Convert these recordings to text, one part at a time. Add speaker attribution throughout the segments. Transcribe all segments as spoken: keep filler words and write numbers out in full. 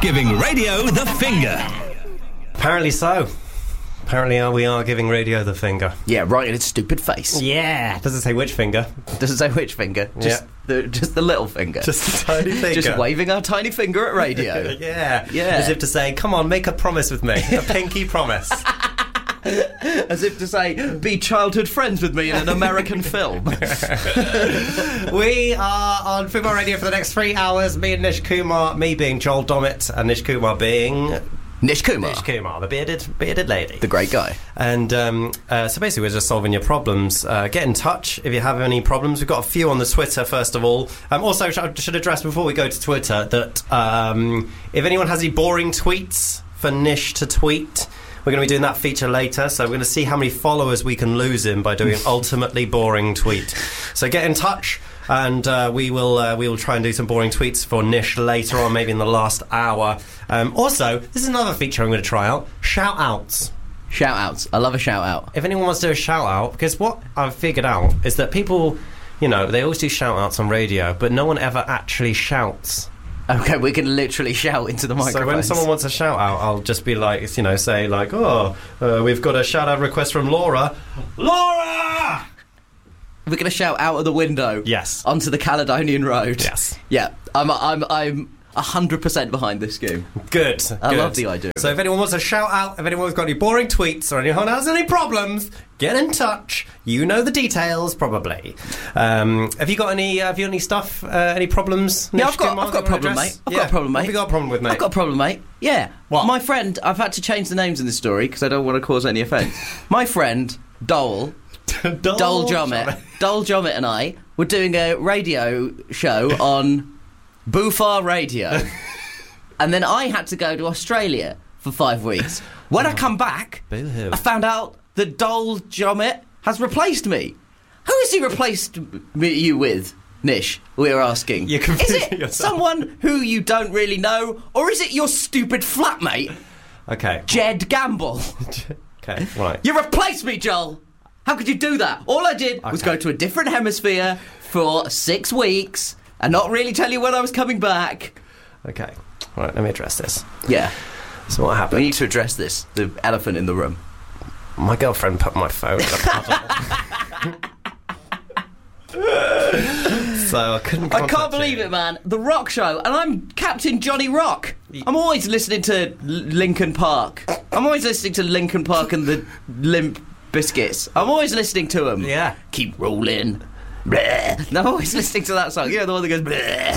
Speaker 1: Giving radio the finger.
Speaker 2: Apparently so. Apparently uh, we are giving radio the finger.
Speaker 3: Yeah, right in its stupid face.
Speaker 2: Yeah. Does it say which finger?
Speaker 3: Does it say which finger? Just
Speaker 2: Yeah.
Speaker 3: the just the little finger.
Speaker 2: Just a tiny finger.
Speaker 3: Just waving our tiny finger at radio.
Speaker 2: Yeah.
Speaker 3: Yeah.
Speaker 2: As if to say, come on, make a promise with me. A pinky promise.
Speaker 3: As if to say, be childhood friends with me in an American film.
Speaker 2: We are on Football Radio for the next three hours. Me and Nish Kumar. Me being Joel Dommett and Nish Kumar being...
Speaker 3: Nish Kumar.
Speaker 2: Nish Kumar, the bearded, bearded lady.
Speaker 3: The great guy.
Speaker 2: And um, uh, so basically we're just solving your problems. Uh, get in touch if you have any problems. We've got a few on the Twitter, first of all. Um, also, I should address before we go to Twitter that um, if anyone has any boring tweets for Nish to tweet, we're going to be doing that feature later. So we're going to see how many followers we can lose him by doing an ultimately boring tweet. So get in touch. And uh, we will uh, we will try and do some boring tweets for Nish later on, maybe in the last hour. Um, also, this is another feature I'm going to try out: shout outs.
Speaker 3: Shout outs. I love a shout out.
Speaker 2: If anyone wants to do a shout out, because what I've figured out is that people, you know, they always do shout outs on radio, but no one ever actually shouts.
Speaker 3: Okay, we can literally shout into the microphone.
Speaker 2: So when someone wants a shout out, I'll just be like, you know, say like, oh, uh, we've got a shout out request from Laura. Laura!
Speaker 3: We're going to shout out of the window.
Speaker 2: Yes.
Speaker 3: Onto the Caledonian Road.
Speaker 2: Yes.
Speaker 3: Yeah. I'm I'm I'm one hundred percent behind this scheme.
Speaker 2: Good.
Speaker 3: I
Speaker 2: good.
Speaker 3: love the idea.
Speaker 2: So if anyone wants a shout out, if anyone's got any boring tweets or anyone has any problems, get in touch. You know the details, probably. Um, have you got any uh, have you got any stuff, uh, any problems?
Speaker 3: Yeah,
Speaker 2: Nish
Speaker 3: I've got,
Speaker 2: Kumar,
Speaker 3: I've got a
Speaker 2: that you wanna
Speaker 3: problem,
Speaker 2: address?
Speaker 3: mate. I've
Speaker 2: Yeah.
Speaker 3: got a problem, mate.
Speaker 2: What have you got a problem with, mate?
Speaker 3: I've got a problem, mate. Yeah.
Speaker 2: What?
Speaker 3: My friend, I've had to change the names in this story because I don't want to cause any offence. My friend, Dole,
Speaker 2: Dole,
Speaker 3: Dole Jommett, Dole Jommett and I were doing a radio show on Boofar Radio. And then I had to go to Australia for five weeks. When I come back,
Speaker 2: Boo-hoo.
Speaker 3: I found out that Dole Jommett has replaced me. Who has he replaced me, you with, Nish? We were asking.
Speaker 2: You're
Speaker 3: is
Speaker 2: confusing
Speaker 3: it
Speaker 2: yourself.
Speaker 3: someone who you don't really know, or is it your stupid flatmate,
Speaker 2: Okay.
Speaker 3: Jed Gamble?
Speaker 2: Okay. Right.
Speaker 3: You replaced me, Joel! How could you do that? All I did was
Speaker 2: Okay.
Speaker 3: go to a different hemisphere for six weeks and not really tell you when I was coming back.
Speaker 2: Okay. Right. Let me address this.
Speaker 3: Yeah.
Speaker 2: So what
Speaker 3: We
Speaker 2: happened?
Speaker 3: need to address this, the elephant in the room.
Speaker 2: My girlfriend put my phone in a puddle. So I couldn't
Speaker 3: I
Speaker 2: contact
Speaker 3: can't believe
Speaker 2: you.
Speaker 3: it, man. The Rock Show, and I'm Captain Johnny Rock. I'm always listening to L- Linkin Park. I'm always listening to Linkin Park and the Limp Biscuits. I'm always listening to them.
Speaker 2: Yeah.
Speaker 3: Keep rolling. Bleh. And I'm always listening to that song. You know, the one that goes bleh.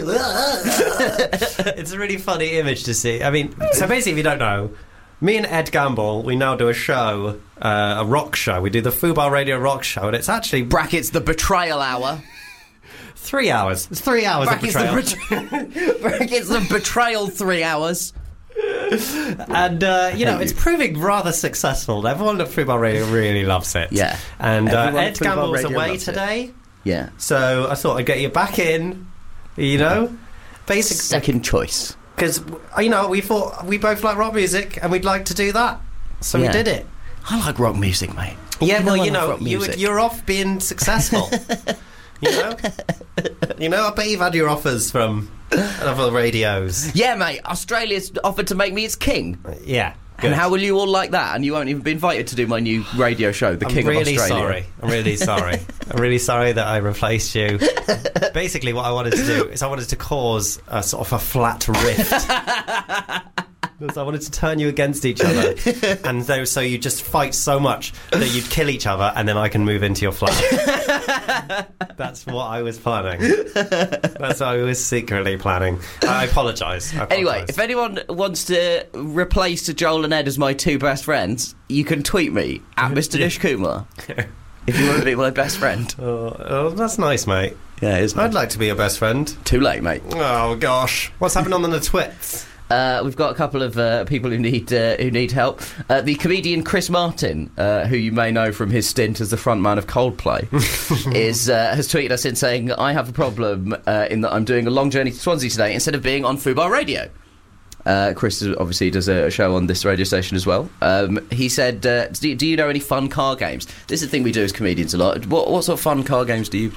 Speaker 2: It's a really funny image to see. I mean, so basically, if you don't know, me and Ed Gamble, we now do a show, uh, a rock show. We do the Fubar Radio Rock Show, and it's actually
Speaker 3: Brackets the Betrayal Hour.
Speaker 2: three hours. It's three hours
Speaker 3: Brackets
Speaker 2: of
Speaker 3: the,
Speaker 2: betrayal.
Speaker 3: betray- Brackets the Betrayal three hours.
Speaker 2: And, uh, you know, it's proving rather successful. Everyone at Fubar Radio really loves it.
Speaker 3: Yeah.
Speaker 2: And uh,
Speaker 3: Everyone
Speaker 2: Ed
Speaker 3: at Fubar
Speaker 2: Gamble was
Speaker 3: Radio
Speaker 2: away
Speaker 3: loves it.
Speaker 2: today,
Speaker 3: Yeah.
Speaker 2: so I thought I'd get you back in, you know? Basically,
Speaker 3: Second choice.
Speaker 2: because, you know, we thought we both like rock music, and we'd like to do that. So
Speaker 3: Yeah.
Speaker 2: we did it.
Speaker 3: I like rock music, mate.
Speaker 2: Yeah,
Speaker 3: You
Speaker 2: well,
Speaker 3: know I
Speaker 2: you
Speaker 3: love
Speaker 2: know,
Speaker 3: rock
Speaker 2: you,
Speaker 3: music.
Speaker 2: you're off being successful. you know? You know, I bet you've had your offers from other radios.
Speaker 3: Yeah, mate. Australia's offered to make me its king.
Speaker 2: Yeah. Good.
Speaker 3: And how will you all like that? And you won't even be invited to do my new radio show, The
Speaker 2: I'm
Speaker 3: King
Speaker 2: really
Speaker 3: of Australia.
Speaker 2: sorry. I'm really sorry. I'm really sorry that I replaced you. Basically, what I wanted to do is I wanted to cause a sort of a flat rift. Because I wanted to turn you against each other, and so, so you just fight so much that you'd kill each other, and then I can move into your flat. That's what I was planning. That's what I was secretly planning. I apologise. I
Speaker 3: Anyway,
Speaker 2: apologise.
Speaker 3: if anyone wants to replace Joel and Ed as my two best friends, you can tweet me at Mister Nish Kumar if you want to be my best friend.
Speaker 2: Oh, oh, that's nice, mate.
Speaker 3: Yeah, it is.
Speaker 2: I'd like to be your best friend.
Speaker 3: Too late, mate.
Speaker 2: Oh gosh, what's happening on the twits?
Speaker 3: Uh, we've got a couple of uh, people who need uh, who need help. Uh, the comedian Chris Martin, uh, who you may know from his stint as the frontman of Coldplay, is uh, has tweeted us in saying, "I have a problem uh, in that I'm doing a long journey to Swansea today instead of being on Fubar Radio." Uh, Chris obviously does a show on this radio station as well. Um, he said, uh, do, "Do you know any fun car games?" This is the thing we do as comedians a lot. What, what sort of fun car games do you play?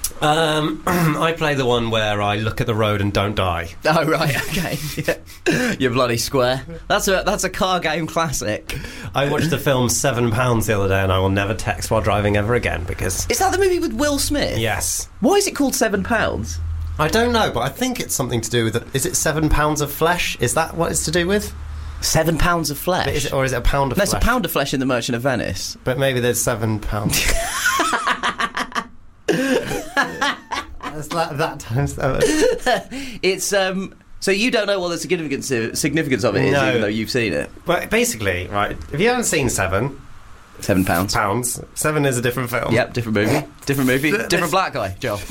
Speaker 2: Um, I play the one where I look at the road and don't die.
Speaker 3: Oh right, okay. Yeah. You're bloody square. That's a that's a car game classic.
Speaker 2: I watched the film Seven Pounds the other day, and I will never text while driving ever again because.
Speaker 3: Is that the movie with Will Smith?
Speaker 2: Yes.
Speaker 3: Why is it called Seven Pounds?
Speaker 2: I don't know, but I think it's something to do with. The, is it seven pounds of flesh? Is that what it's to do with?
Speaker 3: Seven pounds of flesh.
Speaker 2: But is it, or is it a pound of
Speaker 3: no,
Speaker 2: flesh?
Speaker 3: it's a pound of flesh in The Merchant of Venice.
Speaker 2: But maybe there's seven pounds. That's that, that times seven.
Speaker 3: It's um. So you don't know what the significance significance of it is,
Speaker 2: No.
Speaker 3: even though you've seen it.
Speaker 2: But basically, right? If you haven't seen Seven
Speaker 3: Seven pounds.
Speaker 2: Pounds, Seven is a different film.
Speaker 3: Yep, different movie, different movie,
Speaker 2: Th-
Speaker 3: different
Speaker 2: this-
Speaker 3: black guy, Joel.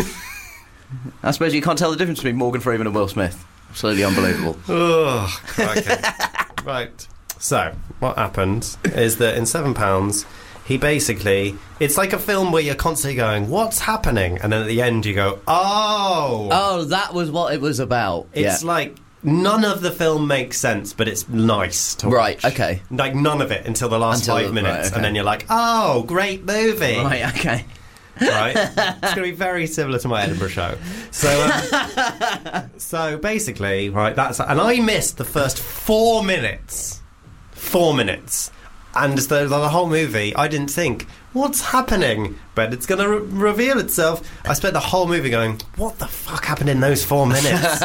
Speaker 3: I suppose you can't tell the difference between Morgan Freeman and Will Smith. Absolutely unbelievable.
Speaker 2: Oh, crikey. Right. So, what happened is that in Seven Pounds, he basically... It's like a film where you're constantly going, what's happening? And then at the end you go, oh!
Speaker 3: Oh, that was what it was about.
Speaker 2: It's
Speaker 3: yeah.
Speaker 2: like... None of the film makes sense, but it's nice to watch.
Speaker 3: Right, okay.
Speaker 2: Like, none of it until the last
Speaker 3: Until
Speaker 2: five
Speaker 3: the-
Speaker 2: minutes.
Speaker 3: right, okay.
Speaker 2: And then you're like, oh, great movie.
Speaker 3: Right, okay.
Speaker 2: Right? It's going to be very similar to my Edinburgh show. So, um, so basically, right, that's... And I missed the first four minutes. Four minutes. And the, the whole movie, I didn't think, what's happening? But it's going to re- reveal itself. I spent the whole movie going, what the fuck happened in those four minutes?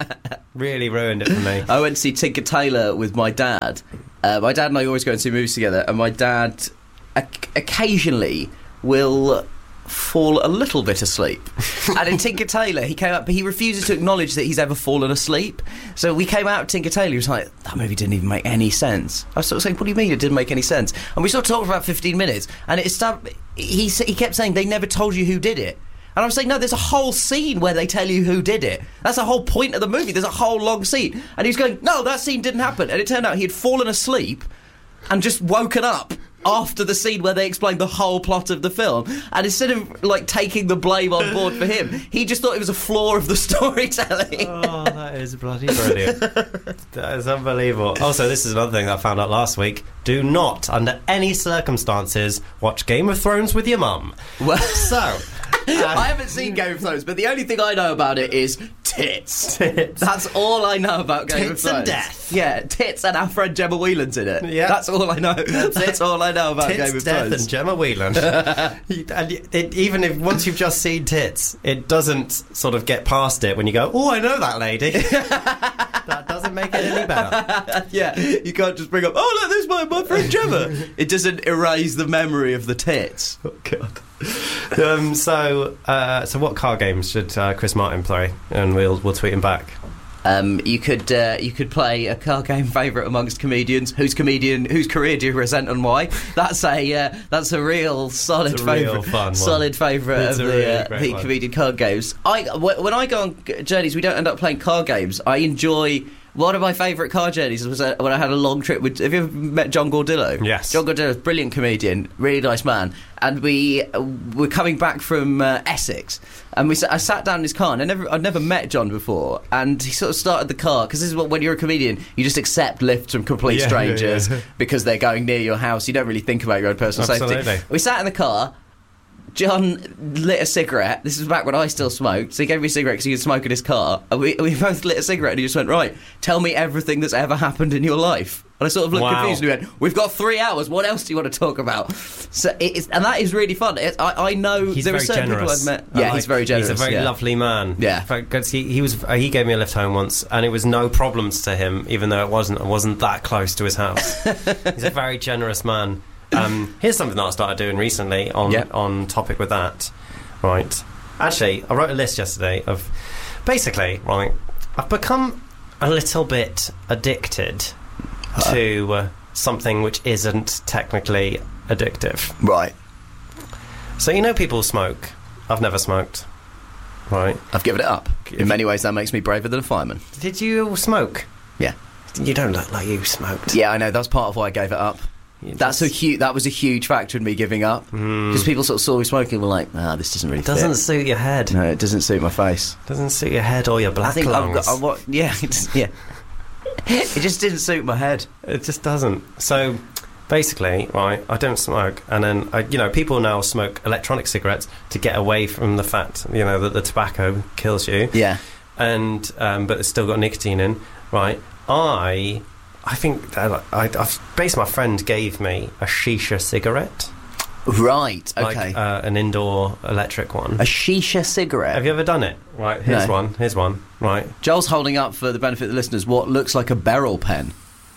Speaker 2: Really ruined it for me.
Speaker 3: I went to see Tinker Tailor with my dad. Uh, my dad and I always go and see movies together, and my dad o- occasionally will fall a little bit asleep. And in Tinker Tailor, he came up, but he refuses to acknowledge that he's ever fallen asleep. So we came out of Tinker Tailor, he was like, that movie didn't even make any sense. I was sort of saying, what do you mean it didn't make any sense? And we sort of talked for about fifteen minutes, and it started, he, he kept saying, they never told you who did it. And I was saying, no, there's a whole scene where they tell you who did it. That's the whole point of the movie. There's a whole long scene. And he was going, no, that scene didn't happen. And it turned out he had fallen asleep and just woken up after the scene where they explained the whole plot of the film. And instead of, like, taking the blame on board for him, he just thought it was a flaw of the storytelling.
Speaker 2: Oh, that is bloody brilliant. That is unbelievable. Also, this is another thing that I found out last week. Do not, under any circumstances, watch Game of Thrones with your mum.
Speaker 3: Well,
Speaker 2: So...
Speaker 3: I haven't seen Game of Thrones, but the only thing I know about it is tits.
Speaker 2: Tits.
Speaker 3: That's all I know about Game
Speaker 2: Tits
Speaker 3: of
Speaker 2: and
Speaker 3: Thrones.
Speaker 2: death.
Speaker 3: Yeah, tits and our friend Gemma Whelan's in it.
Speaker 2: Yeah.
Speaker 3: That's all I know. That's,
Speaker 2: it.
Speaker 3: all I know about
Speaker 2: Tits,
Speaker 3: Game of
Speaker 2: Death
Speaker 3: Thrones.
Speaker 2: and Gemma Whelan. You- and it, it, even if once you've just seen tits, it doesn't sort of get past it when you go, oh, I know that lady. That doesn't make it any better.
Speaker 3: Yeah, you can't just bring up, oh, look, this is my, my friend Gemma. It doesn't erase the memory of the tits.
Speaker 2: Oh, God. Um, so, uh, so what car games should uh, Chris Martin play? And we'll we'll tweet him back.
Speaker 3: Um, you could uh, you could play a car game favourite amongst comedians. Whose comedian, whose career do you resent and why? That's a uh, that's a real solid
Speaker 2: It's a real
Speaker 3: favourite,
Speaker 2: fun one.
Speaker 3: solid favourite
Speaker 2: It's
Speaker 3: of
Speaker 2: a
Speaker 3: the,
Speaker 2: really
Speaker 3: uh,
Speaker 2: great
Speaker 3: the
Speaker 2: one.
Speaker 3: comedian card games. I w- when I go on g- journeys, we don't end up playing card games. I enjoy. One of my favourite car journeys was uh, when I had a long trip with... Have you ever met John Gordillo?
Speaker 2: Yes.
Speaker 3: John Gordillo is a brilliant comedian, really nice man. And we uh, were coming back from uh, Essex, and we s- I sat down in his car, and I never, I'd never met John before, and he sort of started the car, because this is what, when you're a comedian, you just accept lifts from complete
Speaker 2: Yeah,
Speaker 3: strangers
Speaker 2: yeah, yeah.
Speaker 3: because they're going near your house. You don't really think about your own personal
Speaker 2: Absolutely.
Speaker 3: safety. We sat in the car, John lit a cigarette. This was back when I still smoked, so he gave me a cigarette because he could smoke in his car. And we, we both lit a cigarette, and he just went, right, tell me everything that's ever happened in your life. And I sort of looked
Speaker 2: Wow.
Speaker 3: confused, and he went, we've got three hours, what else do you want to talk about? So it is, and that is really fun. It, I, I know
Speaker 2: He's
Speaker 3: there
Speaker 2: very
Speaker 3: are certain
Speaker 2: generous.
Speaker 3: people I've met.
Speaker 2: I
Speaker 3: Yeah,
Speaker 2: like-
Speaker 3: he's very generous.
Speaker 2: He's a very
Speaker 3: yeah.
Speaker 2: lovely man.
Speaker 3: Yeah.
Speaker 2: Because he, he was he gave me a lift home once, and it was no problems to him, even though it wasn't it wasn't that close to his house. He's a very generous man. Um, here's something that I started doing recently on
Speaker 3: Yep.
Speaker 2: on topic with that. Right. Actually, I wrote a list yesterday of basically, right, I've become a little bit addicted to uh, something which isn't technically addictive.
Speaker 3: Right.
Speaker 2: So you know people smoke. I've never smoked. Right.
Speaker 3: I've given it up. In many ways, that makes me braver than a fireman.
Speaker 2: Did you smoke?
Speaker 3: Yeah.
Speaker 2: You don't look like you smoked.
Speaker 3: Yeah, I know. That's part of why I gave it up.
Speaker 2: You
Speaker 3: That's a
Speaker 2: just-
Speaker 3: huge. That was a huge factor in me giving up, because people sort of saw me smoking and were like, "Ah, this doesn't really
Speaker 2: It doesn't
Speaker 3: fit."
Speaker 2: suit your head.
Speaker 3: No, it doesn't suit my face.
Speaker 2: Doesn't suit your head or your black
Speaker 3: I think I've
Speaker 2: lungs.
Speaker 3: got. I, what, yeah, it's, yeah. It just didn't suit my head.
Speaker 2: It just doesn't. So Basically, right, I don't smoke, and then, I, you know, people now smoke electronic cigarettes to get away from the fact, you know, that the tobacco kills you.
Speaker 3: Yeah.
Speaker 2: And, um, but it's still got nicotine in, right? I, I think, that I, I've, basically my friend gave me a shisha cigarette.
Speaker 3: Right, okay.
Speaker 2: Like uh, an indoor electric one.
Speaker 3: A shisha cigarette?
Speaker 2: Have you ever done it? Right, here's
Speaker 3: No.
Speaker 2: one, here's one, right.
Speaker 3: Joel's holding up, for the benefit of the listeners, what looks like a barrel pen.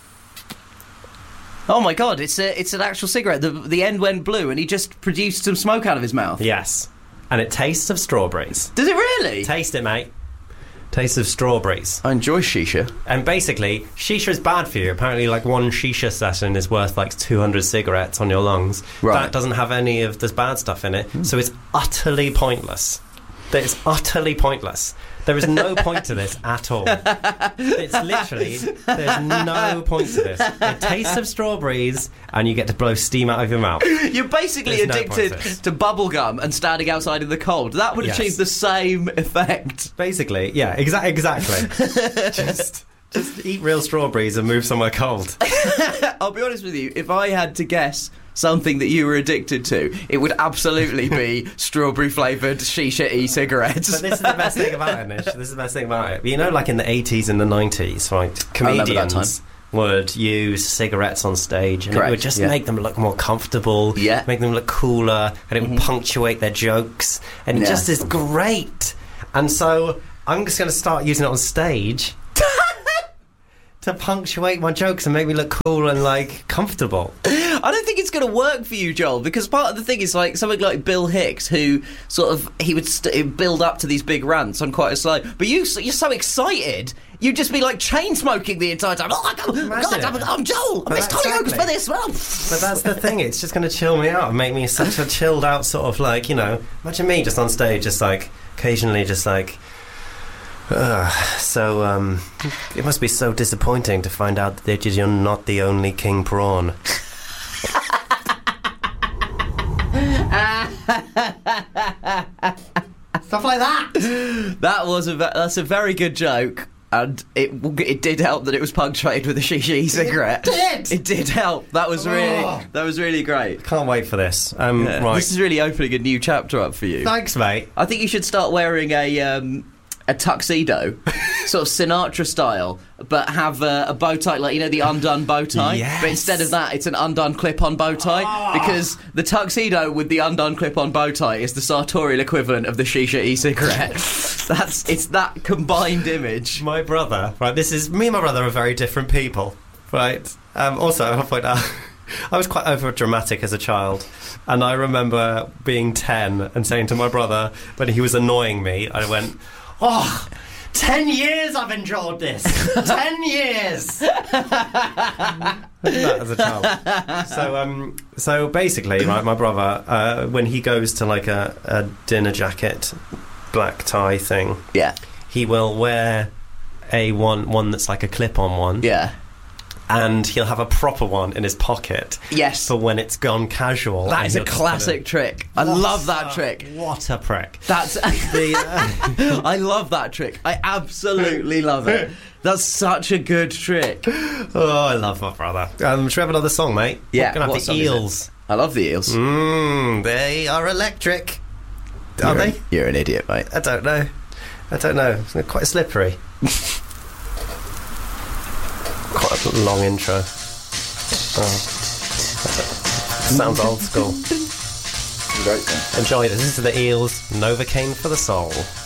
Speaker 3: Oh my god, it's a, it's an actual cigarette. The, the end went blue and he just produced some smoke out of his mouth.
Speaker 2: Yes. And it tastes of strawberries.
Speaker 3: Does it really?
Speaker 2: Taste it, mate. Taste of strawberries.
Speaker 3: I enjoy shisha.
Speaker 2: And basically, shisha is bad for you. Apparently, like, one shisha session is worth, like, two hundred cigarettes on your lungs.
Speaker 3: Right.
Speaker 2: That doesn't have any of this bad stuff in it, mm. so it's utterly pointless. It's utterly pointless. There is no point to this at all. It's literally, there's no point to this. It tastes of strawberries, and you get to blow steam out of your mouth.
Speaker 3: You're basically
Speaker 2: There's no
Speaker 3: addicted
Speaker 2: point to this.
Speaker 3: to bubble gum and standing outside in the cold. That would
Speaker 2: Yes.
Speaker 3: achieve the same effect.
Speaker 2: Basically, yeah, exa- exactly. just, just eat real strawberries and move somewhere cold.
Speaker 3: I'll be honest with you, if I had to guess something that you were addicted to, it would absolutely be strawberry flavoured shisha e-cigarettes.
Speaker 2: But this is the best thing about it, Nish. This is the best thing about it. You know, like in the eighties and the nineties, right?
Speaker 3: remember that
Speaker 2: Comedians would use cigarettes on stage, and
Speaker 3: Correct,
Speaker 2: it would just
Speaker 3: yeah.
Speaker 2: make them look more comfortable,
Speaker 3: Yeah.
Speaker 2: make them look cooler, and it would
Speaker 3: Mhm.
Speaker 2: punctuate their jokes, and it
Speaker 3: Yeah.
Speaker 2: just is great. And so I'm just going to start using it on stage to punctuate my jokes and make me look cool and, like, comfortable.
Speaker 3: I don't think it's going to work for you, Joel, because part of the thing is, like, something like Bill Hicks, who sort of, he would st- build up to these big rants on quite a slow, but you, you're so excited, you'd just be, like, chain-smoking the entire time. Oh, I'm, God, I'm, I'm Joel, I'm Miss
Speaker 2: But
Speaker 3: Hollyoaks
Speaker 2: exactly.
Speaker 3: for this. Well,
Speaker 2: But that's the thing, it's just going to chill me out and make me such a chilled out sort of, like, you know, imagine me just on stage, just, like, occasionally just, like, Ugh, so, um, it must be so disappointing to find out that you're not the only king prawn. Stuff like that.
Speaker 3: that was a, ve- that's a very good joke. And it it did help that it was punctuated with a shisha cigarette.
Speaker 2: It did!
Speaker 3: It did help. That was really
Speaker 2: Oh.
Speaker 3: that was really great.
Speaker 2: Can't wait for this. Um,
Speaker 3: Yeah.
Speaker 2: right.
Speaker 3: This is really opening a new chapter up for you.
Speaker 2: Thanks, mate.
Speaker 3: I think you should start wearing a um, a tuxedo, sort of Sinatra style, but have a, a bow tie, like, you know, the undone bow tie.
Speaker 2: Yes.
Speaker 3: But instead of that, it's an undone clip-on bow tie,
Speaker 2: Oh.
Speaker 3: because the tuxedo with the undone clip-on bow tie is the sartorial equivalent of the shisha e-cigarette. That's it's that combined image.
Speaker 2: My brother, right, this is, me and my brother are very different people, right? Um, also, I'll point out, I was quite over dramatic as a child, and I remember being ten and saying to my brother, when he was annoying me, I went, oh, ten years I've enjoyed this. ten years. That as a child. So, um, so basically, right, my brother, uh, when he goes to like a, a dinner jacket, black tie thing,
Speaker 3: Yeah,
Speaker 2: he will wear a one one that's like a clip-on one,
Speaker 3: yeah.
Speaker 2: and he'll have a proper one in his pocket
Speaker 3: Yes.
Speaker 2: for when it's gone casual.
Speaker 3: That
Speaker 2: and
Speaker 3: is a
Speaker 2: he'll just
Speaker 3: classic
Speaker 2: put
Speaker 3: trick. I
Speaker 2: it- What
Speaker 3: love that
Speaker 2: a-
Speaker 3: trick.
Speaker 2: What a prick.
Speaker 3: That's
Speaker 2: The, uh,
Speaker 3: I love that trick. I absolutely love it. That's such a good trick.
Speaker 2: oh, I love my brother. Um, should we have another song, mate?
Speaker 3: Yeah,
Speaker 2: We're gonna
Speaker 3: what
Speaker 2: have the
Speaker 3: song is it?
Speaker 2: Eels.
Speaker 3: I love the eels.
Speaker 2: Mmm, they are electric. Are
Speaker 3: You're,
Speaker 2: they?
Speaker 3: you're an idiot, mate.
Speaker 2: I don't know. I don't know. They're quite slippery. Quite a long intro. Oh. Sounds old school. Enjoy this. This is the Eels. Novocaine for the soul.